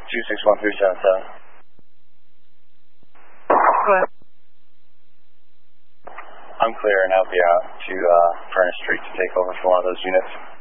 261-377. Go ahead. I'm clear, and I'll be out to Furnace Street to take over for one of those units.